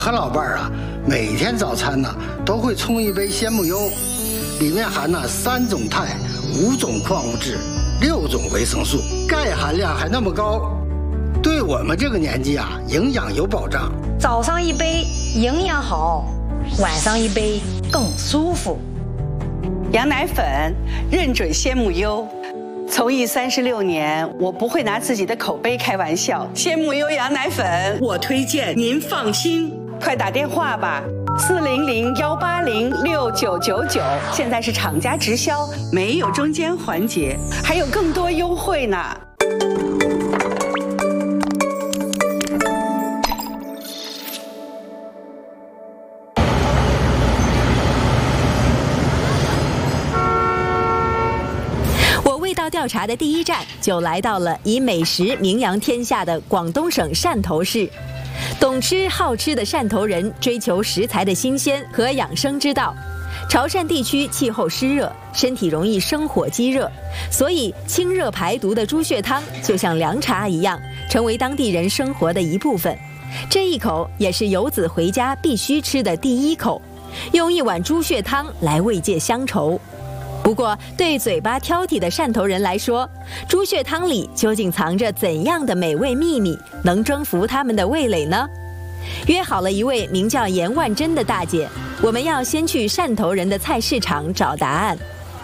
和老伴儿啊，每天早餐呢都会冲一杯鲜木优，里面含了3种钛、5种矿物质、6种维生素，钙含量还那么高，对我们这个年纪啊，营养有保障。 早上一杯营养好，晚上一杯更舒服。 羊奶粉认准鲜木优。 从艺36年，我不会拿自己的口碑开玩笑。鲜木优羊奶粉，我推荐，您放心。快打电话吧，400-180-6999，现在是厂家直销，没有中间环节，还有更多优惠呢。 味道调查的第一站就来到了以美食名扬天下的广东省汕头市。懂吃好吃的汕头人追求食材的新鲜和养生之道。潮汕地区气候湿热，身体容易生火积热，所以清热排毒的猪血汤就像凉茶一样，成为当地人生活的一部分。这一口也是游子回家必须吃的第一口，用一碗猪血汤来慰藉乡愁。 不过，对嘴巴挑剔的汕头人来说，猪血汤里究竟藏着怎样的美味秘密，能征服他们的味蕾呢？约好了一位名叫严万珍的大姐，我们要先去汕头人的菜市场找答案。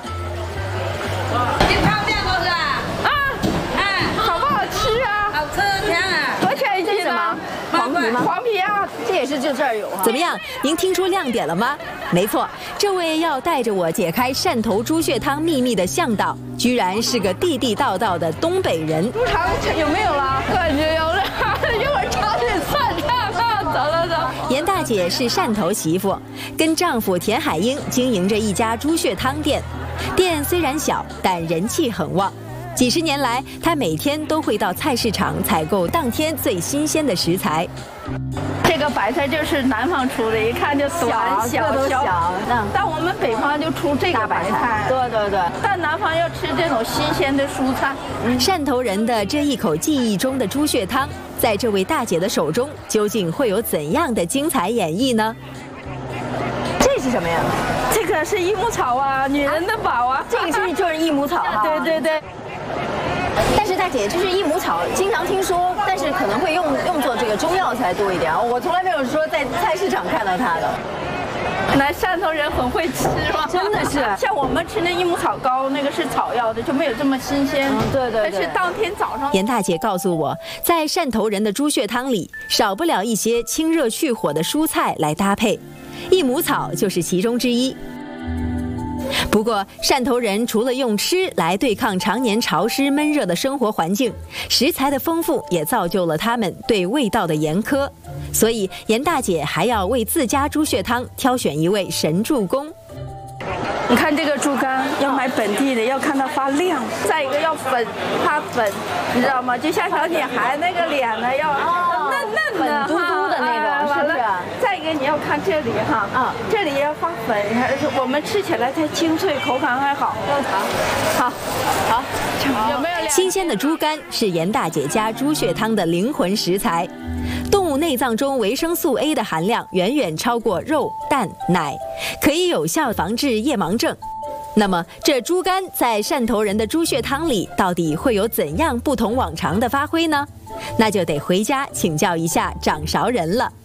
这汤面不是啊？ 好不好吃啊？ 好吃，甜啊！ 多少钱一斤呢？ 黄皮吗？ 黄皮啊，这也是就这儿有哈。 怎么样？您听出亮点了吗？ 没错，这位要带着我解开汕头猪血汤秘密的向导，居然是个地地道道的东北人。 猪肠有没有了？感觉有了，一会儿炒点蒜汤啊！走了走。 严大姐是汕头媳妇，跟丈夫田海英经营着一家猪血汤店。店虽然小，但人气很旺。几十年来，她每天都会到菜市场采购当天最新鲜的食材。 这个白菜就是南方出的，一看就小，但我们北方就出这个白菜。对对对。但南方要吃这种新鲜的蔬菜。 汕头人的这一口记忆中的猪血汤，在这位大姐的手中，究竟会有怎样的精彩演绎呢？ 这是什么呀？ 这个是益母草啊，女人的宝啊。 这个就是益母草哈。 对对对。 但是大姐，就是益母草，经常听说，但是可能会用作这个中药材多一点。我从来没有说在菜市场看到它的。 那汕头人很会吃嘛， 真的是。 像我们吃那益母草膏，那个是草药的，就没有这么新鲜。 对对对。 但是当天早上， 严大姐告诉我，在汕头人的猪血汤里，少不了一些清热去火的蔬菜来搭配，益母草就是其中之一。 不过，汕头人除了用吃来对抗常年潮湿闷热的生活环境，食材的丰富也造就了他们对味道的严苛。所以，严大姐还要为自家猪血汤挑选一位神助攻。 你看这个猪肝要买本地的，要看它发亮；再一个要发粉，你知道吗？就像小女孩那个脸呢，要嫩嫩的、 粉嘟嘟的那种，是不是？ 再一个你要看这里哈，这里要发粉，我们吃起来才清脆，口感还好。好，有没有？ 新鲜的猪肝是严大姐家猪血汤的灵魂食材。动物内脏中维生素 A 的含量远远超过肉、蛋、奶，可以有效防治夜盲症。那么，这猪肝在汕头人的猪血汤里到底会有怎样不同往常的发挥呢？那就得回家请教一下掌勺人了。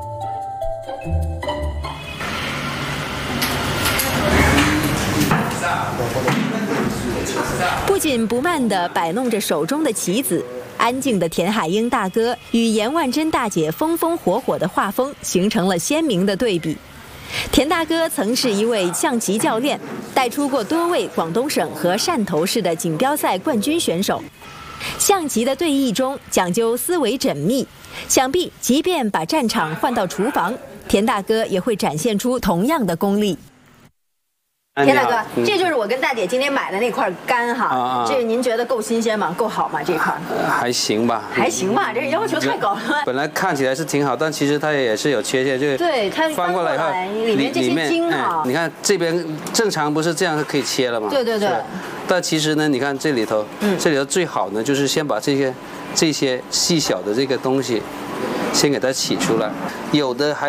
不紧不慢地摆弄着手中的棋子，安静的田海英大哥与严万珍大姐风风火火的画风形成了鲜明的对比。田大哥曾是一位象棋教练，带出过多位广东省和汕头市的锦标赛冠军选手。象棋的对弈中讲究思维缜密，想必即便把战场换到厨房，田大哥也会展现出同样的功力。 田大哥，这就是我跟大姐今天买的那块肝哈，这您觉得够新鲜吗？够好吗？这块还行吧， 还行吧，这要求太高了。 本来看起来是挺好，但其实它也是有缺陷，就是对它翻过来以后， 里面这些筋哈， 你看这边正常不是这样可以切了吗？ 对对对。 但其实呢，你看这里头，这里头最好呢，就是先把这些细小的这个东西， 先给它起出来，有的还